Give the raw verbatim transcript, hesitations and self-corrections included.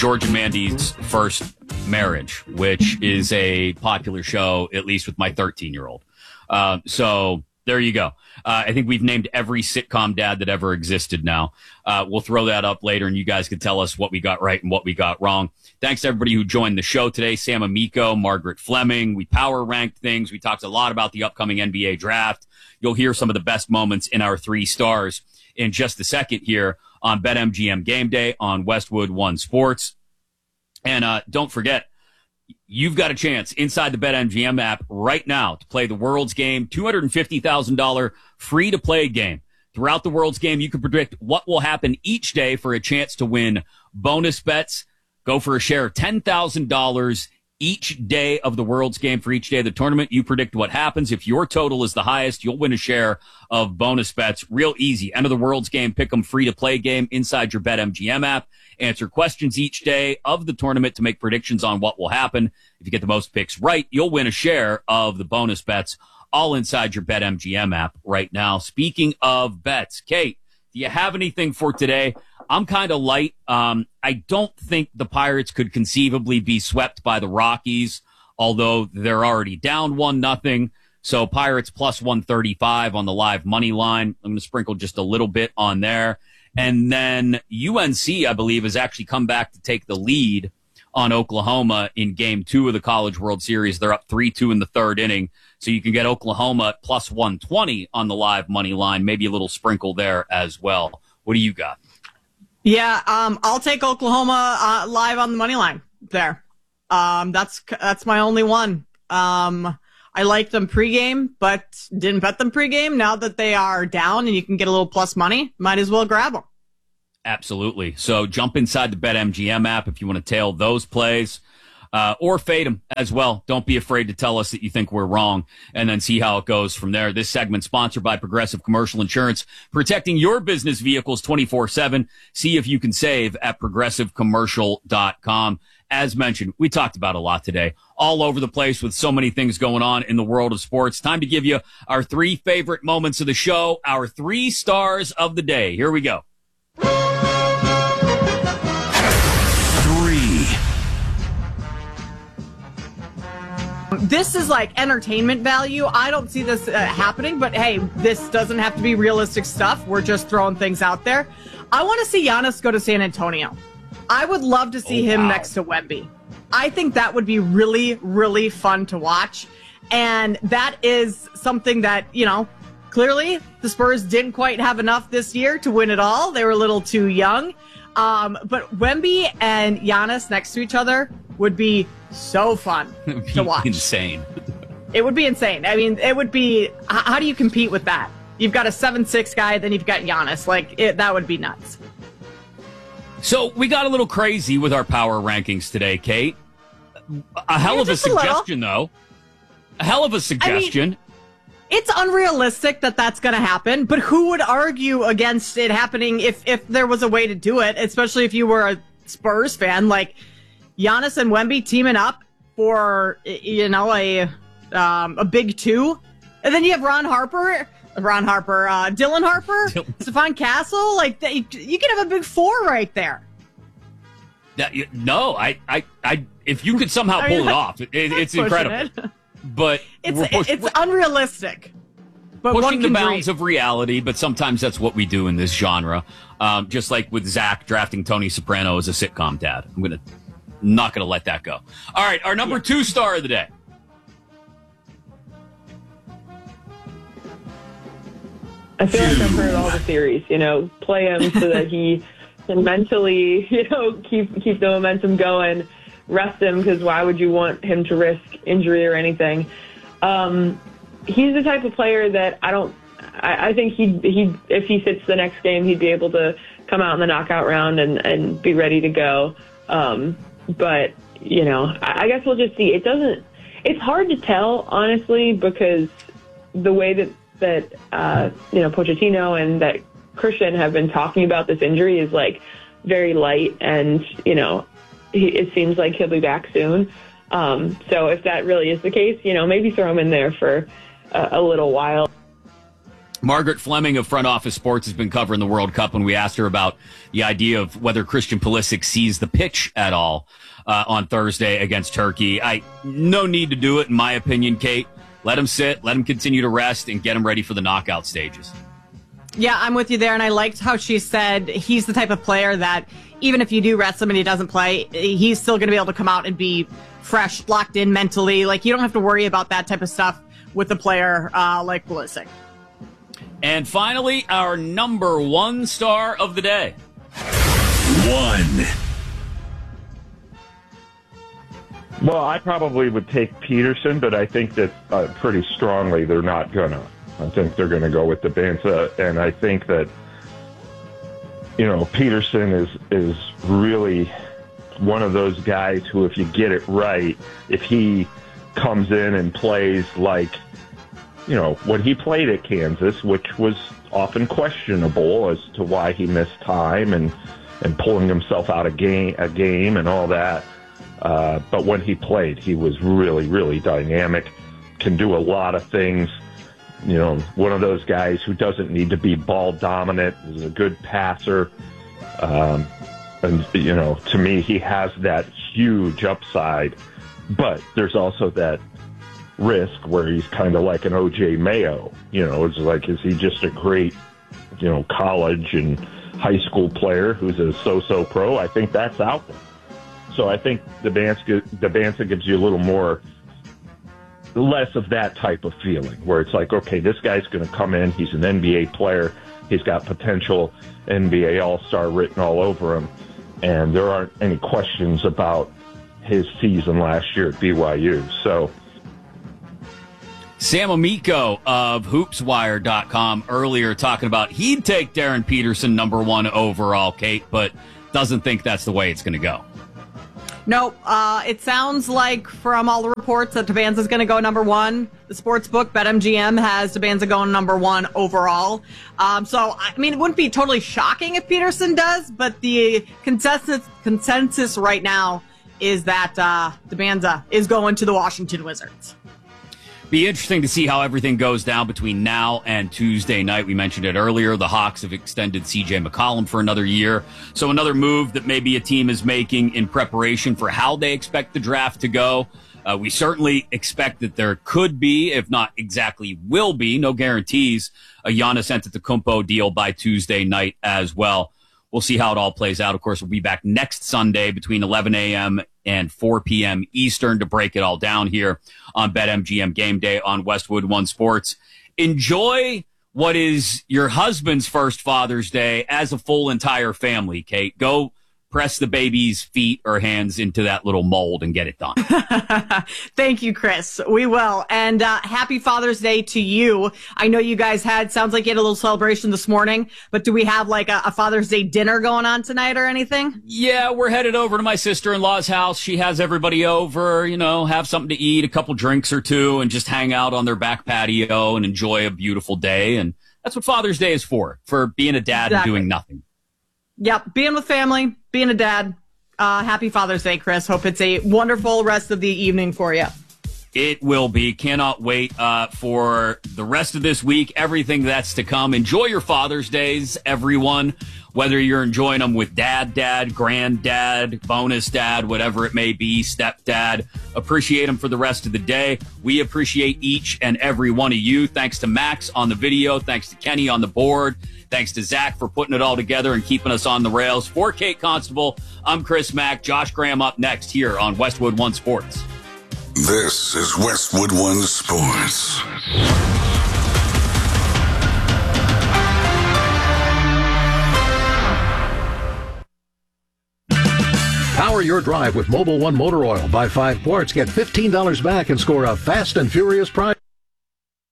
George and Mandy's First Marriage, which is a popular show, at least with my thirteen-year-old. Uh, so there you go. Uh, I think we've named every sitcom dad that ever existed now. Uh, we'll throw that up later, and you guys can tell us what we got right and what we got wrong. Thanks to everybody who joined the show today. Sam Amico, Margaret Fleming. We power ranked things. We talked a lot about the upcoming N B A draft. You'll hear some of the best moments in our three stars in just a second here on BetMGM Game Day on Westwood One Sports. And uh, don't forget, you've got a chance inside the BetMGM app right now to play the World's Game, two hundred fifty thousand dollars free-to-play game. Throughout the World's Game, you can predict what will happen each day for a chance to win bonus bets. Go for a share of ten thousand dollars each day of the World's Game. For each day of the tournament, you predict what happens. If your total is the highest, you'll win a share of bonus bets. Real easy. Enter the World's Game Pick 'em free-to-play game inside your BetMGM app. Answer questions each day of the tournament to make predictions on what will happen. If you get the most picks right, you'll win a share of the bonus bets, all inside your BetMGM app right now. Speaking of bets, Kate, do you have anything for today? I'm kind of light. Um, I don't think the Pirates could conceivably be swept by the Rockies, although they're already down one nothing. So Pirates plus one thirty-five on the live money line. I'm going to sprinkle just a little bit on there. And then U N C, I believe, has actually come back to take the lead on Oklahoma in game two of the College World Series. They're up three two in the third inning. So you can get Oklahoma at plus one twenty on the live money line. Maybe a little sprinkle there as well. What do you got? Yeah, um, I'll take Oklahoma uh, live on the money line there. Um, that's that's my only one. Um, I liked them pregame, but didn't bet them pregame. Now that they are down and you can get a little plus money, might as well grab them. Absolutely. So jump inside the BetMGM app if you want to tail those plays. Uh, or fade them as well. Don't be afraid to tell us that you think we're wrong and then see how it goes from there. This segment sponsored by Progressive Commercial Insurance, protecting your business vehicles twenty-four seven. See if you can save at progressive commercial dot com. As mentioned, we talked about a lot today, all over the place with so many things going on in the world of sports. Time to give you our three favorite moments of the show, our three stars of the day. Here we go. This is like entertainment value. I don't see this uh, happening, but hey, this doesn't have to be realistic stuff. We're just throwing things out there. I want to see Giannis go to San Antonio. I would love to see oh, him wow. next to Wemby. I think that would be really, really fun to watch. And that is something that, you know, clearly the Spurs didn't quite have enough this year to win it all. They were a little too young. Um, but Wemby and Giannis next to each other would be so fun to watch. Insane. It would be insane. I mean, it would be, how do you compete with that? You've got a seven six guy, then you've got Giannis. Like, it, that would be nuts. So we got a little crazy with our power rankings today, Kate. A hell yeah, of a suggestion, a though. A hell of a suggestion. I mean, it's unrealistic that that's going to happen, but who would argue against it happening if, if there was a way to do it, especially if you were a Spurs fan? Like, Giannis and Wemby teaming up for, you know, a um, a big two. And then you have Ron Harper, Ron Harper, uh, Dylan Harper, Dylan. Stephon Castle. Like, you, you can have a big four right there. That, no, I, I, I, if you could somehow I mean, pull it off, it, it's incredible. It. But it's we're push, it's unrealistic. But pushing the bounds dream. of reality, but sometimes that's what we do in this genre. Um, just like with Zach drafting Tony Soprano as a sitcom dad. I'm gonna not gonna let that go. All right, our number yeah. two star of the day. I feel like I've heard all the theories. You know, play him so that he can mentally, you know, keep keep the momentum going. Rest him, because why would you want him to risk injury or anything? Um, he's the type of player that I don't. I, I think he he if he sits the next game, he'd be able to come out in the knockout round and, and be ready to go. Um, but you know, I, I guess we'll just see. It doesn't. It's hard to tell, honestly, because the way that that uh, you know Pochettino and that Christian have been talking about this injury is like very light, and you know. He, it seems like he'll be back soon. Um, so if that really is the case, you know, maybe throw him in there for a, a little while. Margaret Fleming of Front Office Sports has been covering the World Cup when we asked her about the idea of whether Christian Pulisic sees the pitch at all uh, on Thursday against Turkey. I no need to do it, in my opinion, Kate. Let him sit, let him continue to rest, and get him ready for the knockout stages. Yeah, I'm with you there, and I liked how she said he's the type of player that even if you do rest him and he doesn't play, he's still going to be able to come out and be fresh, locked in mentally. Like, you don't have to worry about that type of stuff with a player uh, like Pulisic. And finally, our number one star of the day. One. Well, I probably would take Peterson, but I think that uh, pretty strongly they're not gonna. I think they're gonna go with Dybala, and I think that you know Peterson is is really one of those guys who, if you get it right, if he comes in and plays like you know what he played at Kansas, which was often questionable as to why he missed time and and pulling himself out of game a game and all that. Uh, but when he played, he was really, really dynamic, can do a lot of things. You know, one of those guys who doesn't need to be ball dominant, is a good passer. Um, and, you know, to me, he has that huge upside. But there's also that risk where he's kind of like an O J Mayo. You know, it's like, is he just a great, you know, college and high school player who's a so-so pro? I think that's out there. So I think Dybala gives you a little more, less of that type of feeling, where it's like, okay, this guy's going to come in. He's an N B A player. He's got potential N B A All-Star written all over him. And there aren't any questions about his season last year at B Y U. So Sam Amico of Hoops Wire dot com earlier talking about he'd take Darren Peterson number one overall, Kate, but doesn't think that's the way it's going to go. Nope. Uh, it sounds like from all the reports that Dybala's going to go number one. The sports book, BetMGM, has Dybala going number one overall. Um, so, I mean, it wouldn't be totally shocking if Peterson does, but the consensus consensus right now is that uh, Dybala is going to the Washington Wizards. Be interesting to see how everything goes down between now and Tuesday night. We mentioned it earlier. The Hawks have extended C J McCollum for another year. So another move that maybe a team is making in preparation for how they expect the draft to go. Uh, we certainly expect that there could be, if not exactly will be, no guarantees, a Giannis Antetokounmpo deal by Tuesday night as well. We'll see how it all plays out. Of course, we'll be back next Sunday between eleven a.m. and four p.m. Eastern to break it all down here on BetMGM Game Day on Westwood One Sports. Enjoy what is your husband's first Father's Day as a full entire family, Kate. Go press the baby's feet or hands into that little mold and get it done. Thank you, Chris. We will. And uh, happy Father's Day to you. I know you guys had, sounds like you had a little celebration this morning, but do we have like a, a Father's Day dinner going on tonight or anything? Yeah, we're headed over to my sister-in-law's house. She has everybody over, you know, have something to eat, a couple drinks or two, and just hang out on their back patio and enjoy a beautiful day. And that's what Father's Day is for, for being a dad exactly. and doing nothing. Yep, being with family, being a dad. Uh, happy Father's Day, Chris. Hope it's a wonderful rest of the evening for you. It will be. Cannot wait uh, for the rest of this week, everything that's to come. Enjoy your Father's Days, everyone, whether you're enjoying them with dad, dad, granddad, bonus dad, whatever it may be, stepdad. Appreciate them for the rest of the day. We appreciate each and every one of you. Thanks to Max on the video. Thanks to Kenny on the board. Thanks to Zach for putting it all together and keeping us on the rails. For Kate Constable, I'm Chris Mack. Josh Graham up next here on Westwood One Sports. This is Westwood One Sports. Power your drive with Mobil one Motor Oil. Buy five quarts, get fifteen dollars back, and score a fast and furious prize.